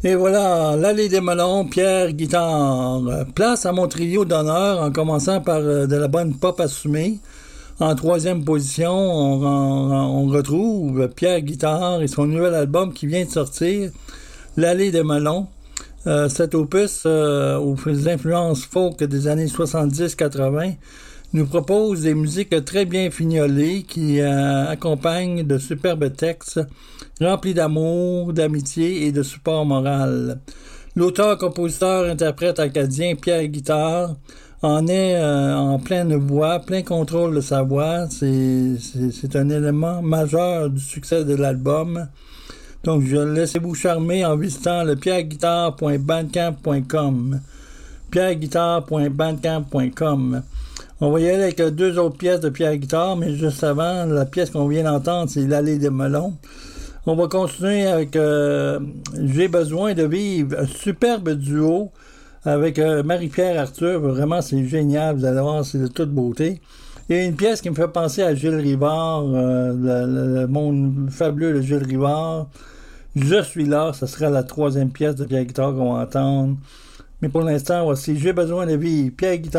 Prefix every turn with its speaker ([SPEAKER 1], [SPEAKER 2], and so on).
[SPEAKER 1] Et voilà, l'allée des melons, Pierre Guitare. Place à mon trio d'honneur en commençant par de la bonne pop assumée. En troisième position, on retrouve Pierre Guitare et son nouvel album qui vient de sortir, L'allée des melons. Cet opus, aux influences folk des années 70-80, nous propose des musiques très bien fignolées qui accompagnent de superbes textes remplis d'amour, d'amitié et de support moral. L'auteur, compositeur, interprète acadien Pierre Guitare en est en pleine voix, plein contrôle de sa voix. C'est un élément majeur du succès de l'album. Donc, je laisse vous charmer en visitant le pierreguitare.bandcamp.com. pierreguitare.bandcamp.com. On va y aller avec deux autres pièces de Pierre Guitare, mais juste avant, la pièce qu'on vient d'entendre, c'est L'allée des melons. On va continuer avec J'ai besoin de vivre, un superbe duo avec Marie-Pierre Arthur. Vraiment, c'est génial, vous allez voir, c'est de toute beauté. Et une pièce qui me fait penser à Gilles Rivard, le monde fabuleux de Gilles Rivard. Je suis là, ce sera la troisième pièce de Pierre Guitare qu'on va entendre. Mais pour l'instant, voici J'ai besoin de vivre, Pierre Guitare.